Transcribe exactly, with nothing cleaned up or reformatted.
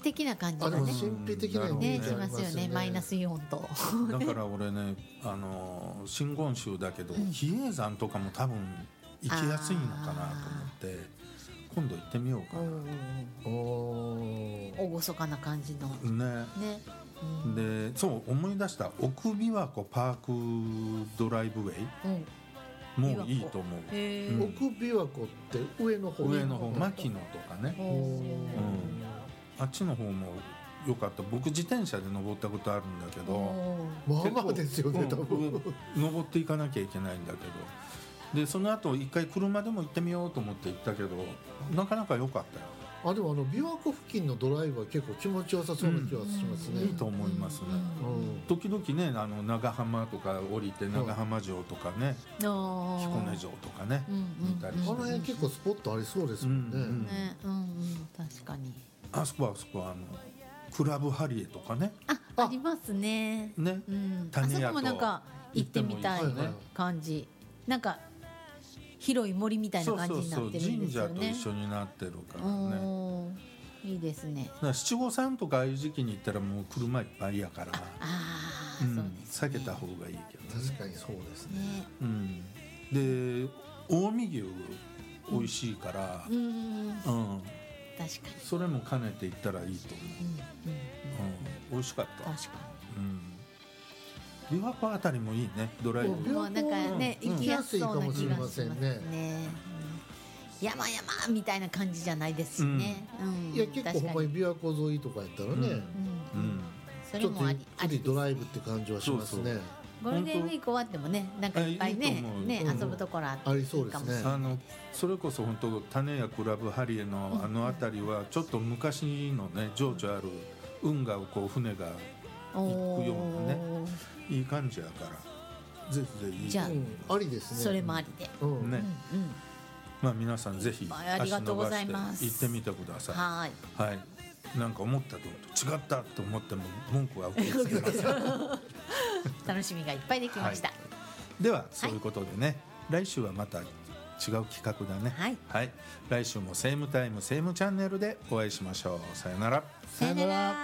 的な感じあでもがね神秘的なイメねしージありますよね。 ますよね。マイナスイオンとだから俺ねあの真言宗だけど、 うん比叡山とかも多分行きやすいのかなと思って今度行ってみようかな。 おー厳かな感じのねね、うんでそう思い出した奥琵琶湖パークドライブウェイうんもういいと思う。 へーうん奥琵琶湖って上の方上の方牧野とかね、 おうんー、 あっちの方も良かった。僕自転車で登ったことあるんだけどおーまあまあですよね多分、 うん登っていかなきゃいけないんだけどでその後一回車でも行ってみようと思って行ったけどなかなか良かったよ。 あでもあの琵琶湖付近のドライブは結構気持ちよさそうな気はしますね、 いいと思いますね。 うん時々ねあの長浜とか降りて長浜城とかね、 あー彦根城とかね、 うんうん見たりしてあの辺結構スポットありそうですもんね、 うんうんね、うんうん、確かにあそこはあそこはあのクラブハリエとかねあ、 あありますね。 ねうん、あ種屋とそこもなんか行ってみたい行ってもいいですね感じ。なんか広い森みたいな感じになってるんですよね。 神社と一緒になってるからね。 おーいいですね。 だから七五三とかああいう時期に行ったらもう車いっぱいやから、 ああ、 うんそうですね。 避けた方がいいけどね。 確かにそうですね。 ね。 うん、で近江牛美味しいから、 うん、 うん確かに。 それも兼ねて行ったらいいと思うん、うん、 う、うん、美味しかった。 確かうん、琵琶湖あたりもいいねドライうんブ。 に。もうなんかね、 うん行きやすそうな気がします行きやすいかもしれませんね。うん、山々みたいな感じじゃないですしね。うん、 いや結構ほんまに確琵琶湖沿いとかやったらね、 うんかに。うん、 ううんん、 そちょっとれもあり、ありゆっくりドライブって感じはしますね。 そうゴールデンウィーク終わってもね、なんかいっぱいあいいねと思うね、 うん遊ぶところあってありそうですねいいかもしれないあのそれこそ本当種屋クラブハリエのあの辺りはちょっと昔のね情緒ある運河をこう船が行くようなねいい感じやからぜひぜひじゃあうん、ありですね。 それもありで、 うん、 ね、 うんうん、 まあ皆さんぜひありがとうございます足伸ばして行ってみてください。 はーい。 はい。なんか思ったと違ったと思っても文句は受け付けません。 楽しみがいっぱいできました。 はではそういうことでね、来週はまた違う企画だね。 はい。 来週もセームタイムセームチャンネルでお会いしましょう。さよなら。 さよなら。